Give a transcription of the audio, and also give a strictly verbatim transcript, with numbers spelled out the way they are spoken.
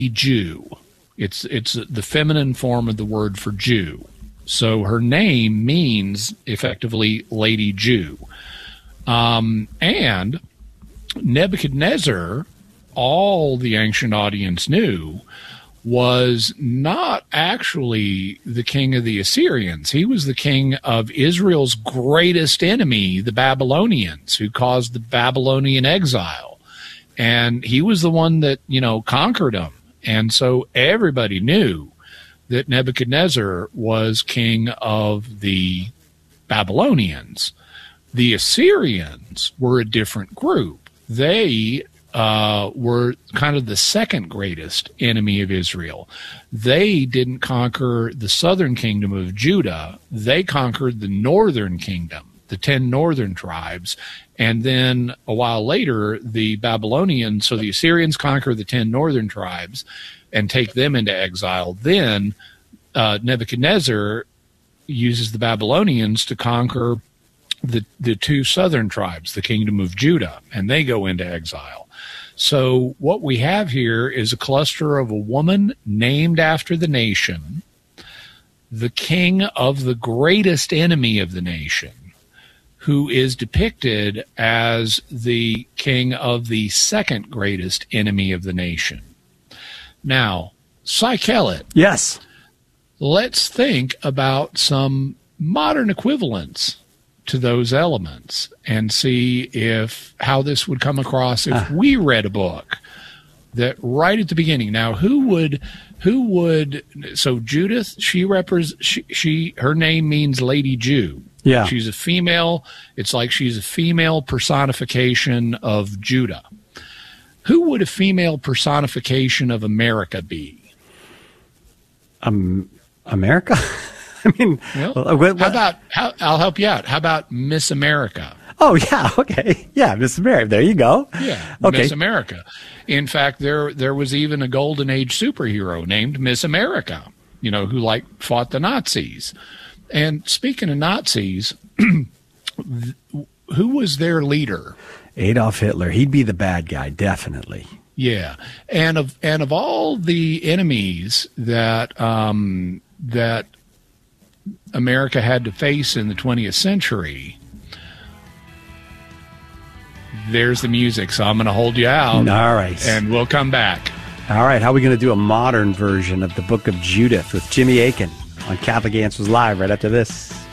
Jew. It's it's the feminine form of the word for Jew. So her name means effectively Lady Jew. Um, and Nebuchadnezzar, all the ancient audience knew, was not actually the king of the Assyrians. He was the king of Israel's greatest enemy, the Babylonians, who caused the Babylonian exile. And he was the one that, you know, conquered them. And so everybody knew that Nebuchadnezzar was king of the Babylonians. The Assyrians were a different group. They uh, were kind of the second greatest enemy of Israel. They didn't conquer the southern kingdom of Judah. They conquered the northern kingdom, the ten northern tribes. And then a while later, the Babylonians, so the Assyrians conquer the ten northern tribes and take them into exile. Then uh, Nebuchadnezzar uses the Babylonians to conquer the, the two southern tribes, the kingdom of Judah, and they go into exile. So what we have here is a cluster of a woman named after the nation, the king of the greatest enemy of the nation, who is depicted as the king of the second greatest enemy of the nation. Now, Cy Kellett. Yes. Let's think about some modern equivalents to those elements and see if how this would come across if uh. we read a book that right at the beginning. Now, who would who would so Judith, she repres she, she her name means Lady Jew. Yeah. She's a female. It's like she's a female personification of Judah. Who would a female personification of America be? Um, America? I mean, well, what, what, how about, how, I'll help you out. How about Miss America? Oh, yeah. Okay. Yeah. Miss America. There you go. Yeah. Okay. Miss America. In fact, there, there was even a golden age superhero named Miss America, you know, who like fought the Nazis. And speaking of Nazis, who was their leader? Adolf Hitler. He'd be the bad guy, definitely. Yeah, and of and of all the enemies that um, that America had to face in the twentieth century, there's the music. So I'm going to hold you out. All right, and we'll come back. All right, how are we going to do a modern version of the Book of Judith with Jimmy Akin on Catholic Answers Live right after this?